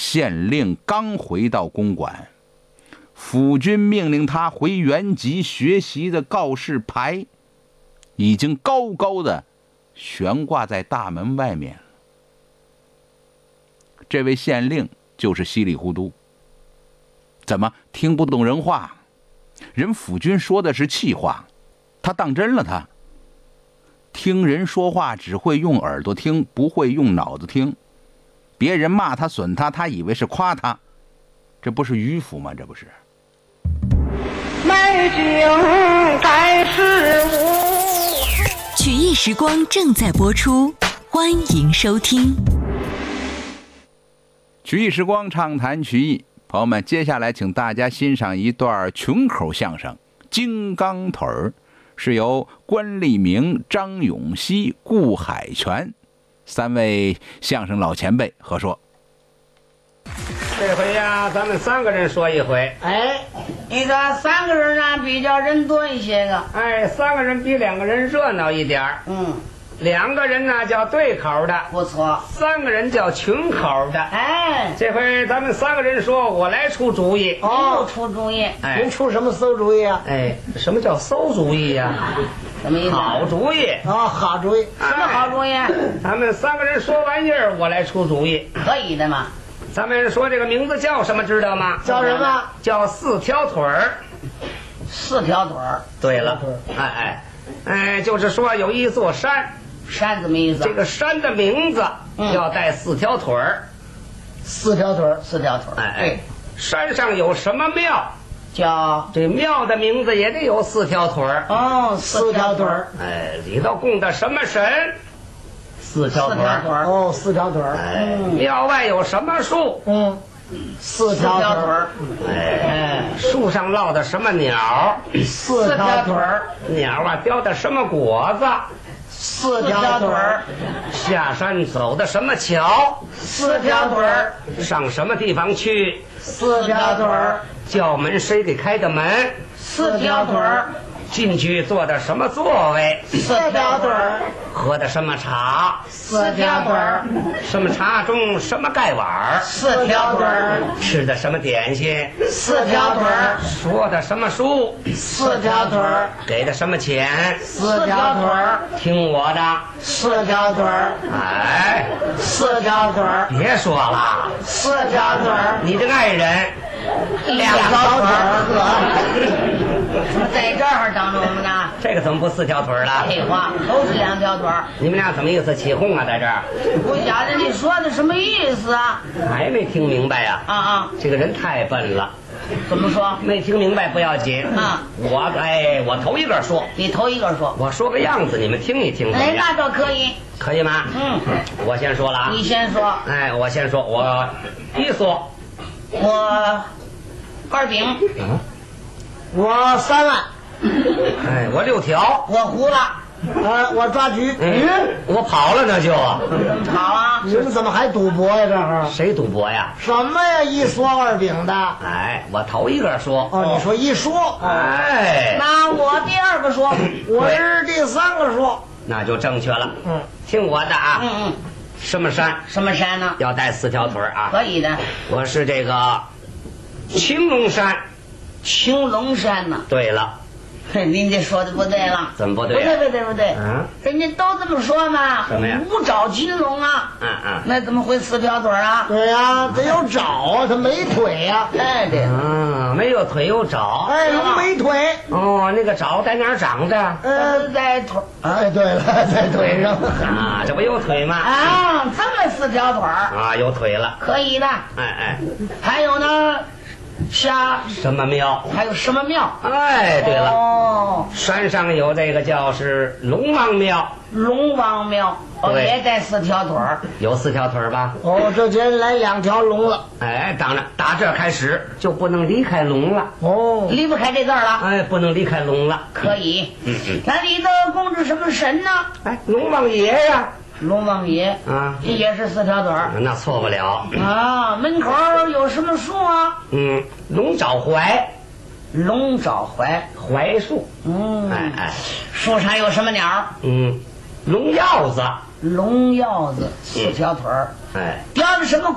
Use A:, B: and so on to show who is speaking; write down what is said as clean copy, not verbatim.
A: 县令刚回到公馆，府君命令他回原籍学习的告示牌已经高高的悬挂在大门外面了。这位县令就是稀里糊涂，怎么听不懂人话？人府君说的是气话，他当真了他。听人说话只会用耳朵听，不会用脑子听。别人骂他损他，他以为是夸他，这不是迂腐吗？这不是。
B: 美景盖世无。
C: 曲艺时光正在播出，欢迎收听。
A: 曲艺时光畅谈曲艺，朋友们，接下来请大家欣赏一段群口相声《金刚腿儿》，是由关立明、张永熙、顾海泉三位相声老前辈合说。
D: 这回呀，咱们3个人说一回。
E: 哎，你这3个人呢，比较人多一些个。
D: 哎，3个人比2个人热闹一点儿。2个人呢叫对口的，
E: 不错。
D: 3个人叫群口的。
E: 哎，
D: 这回咱们3个人说，我来出主意。
E: 又出主意。
D: 哎，
E: 您出什么馊主意啊？
D: 哎，什么叫馊主意呀？
E: 什么意思？
D: 好主意。
E: 哦，好主意。什么好主意？
D: 咱们3个人说玩意儿，我来出主意。
E: 可以的嘛。
D: 咱们说这个名字叫什么，知道吗？
E: 叫什么？
D: 叫4条腿儿。
E: 4条腿儿。
D: 对了，就是说有一座山。
E: 山怎么意思？
D: 这个山的名字要带4条腿儿。
E: 4条腿儿，4条腿儿。
D: 哎，山上有什么庙？
E: 叫
D: 这庙的名字也得有4条腿儿。
E: 哦，4条腿儿。
D: 哎，里头供的什么神？4条腿儿。
E: 哦，4条腿儿。
D: 哎，庙外有什么树
E: ？4条腿儿。
D: 哎，树上落的什么鸟
E: ？4条腿儿。
D: 鸟啊，叼的什么果子
E: ？4条腿儿。
D: 下山走的什么桥
E: ？4条腿儿。
D: 上什么地方去
E: ？4条腿儿。
D: 叫门谁给开的门
E: ？4条腿儿。
D: 进去坐的什么座位
E: ？4条腿儿。
D: 喝的什么茶
E: ？4条腿儿。
D: 什么茶中什么盖碗
E: ？4条腿儿。
D: 吃的什么点心
E: ？4条腿儿。
D: 说的什么书
E: ？4条腿儿。
D: 给的什么钱
E: ？4条腿儿。
D: 听我的
E: 4条腿儿。
D: 哎
E: ，4条腿儿。
D: 别说了
E: 4条腿儿。
D: 你的爱人
E: 2条腿儿。怎么在这儿当着我们呢？
D: 这个怎么不4条腿了？
E: 废话，都是2条腿儿。
D: 你们俩怎么意思起哄啊？在这儿
E: 不晓得你说的什么意思啊？
D: 还没听明白呀？这个人太笨了。
E: 怎么说？
D: 没听明白不要紧我头一个说。
E: 你头一个说。
D: 我说个样子，你们听一听怎么样？
E: 那倒可以。
D: 可以吗？我先说了啊。
E: 你先说。
D: 哎，我先说，我一说，
E: 我2饼。我3万。
D: 哎，我6条。
E: 我胡了。我抓局。
D: 我跑了那就。
E: 跑啊！
F: 你们怎么还赌博呀？这儿
D: 谁赌博呀？
F: 什么呀？一说2饼的。
D: 哎，我头一个说。
F: 你说一说。
D: 哎，
E: 那我第2个说，
F: 我是第3个说。
D: 那就正确了。听我的啊。什么山？
E: 什么山呢？
D: 要带4条腿啊。
E: 可以的。
D: 我是这个青龙山。
E: 青龙山呢？
D: 对了。
E: 您这说的不对了。
D: 怎么不对？
E: 不对。人家都这么说嘛。
D: 什么呀
E: ？5爪金龙啊。那怎么会4条腿啊？
F: 对呀，它有爪啊，它没腿呀。
E: 哎，对。
D: 没有腿有爪。
F: 哎，龙没腿。
D: 那个爪在哪儿长着？
E: 在腿。
F: 哎，对了，在腿上。
D: 这不有腿吗？
E: 这么4条腿
D: 有腿了。
E: 可以的。
D: 哎。
E: 还有呢？
D: 什么庙？
E: 还有什么庙？
D: 哎，对了，山上有这个叫是龙王庙。
E: 龙王庙也带4条腿儿。
D: 有4条腿吧？
F: 这今来2条龙了。
D: 哎，当然，打这开始就不能离开龙了。
E: 离不开这字了。
D: 哎，不能离开龙了。
E: 可以。那里头供着什么神呢？
D: 哎，龙王爷呀。
E: 龙王爷也是4条腿儿。
D: 那错不了。
E: 门口有什么树啊？
D: 龙爪槐。
E: 龙爪槐。
D: 槐树。
E: 树上有什么鸟？
D: 龙鹞子。
E: 龙鹞子4条腿儿。叼着什么